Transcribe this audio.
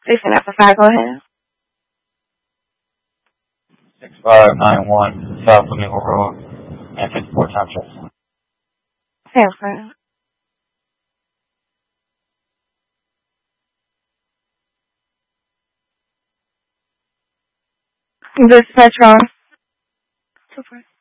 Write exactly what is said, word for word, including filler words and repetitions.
Station after five, go ahead. six five nine one South Flamingo Road, and fifty-four Township. Transfer. Dispatch on. Super.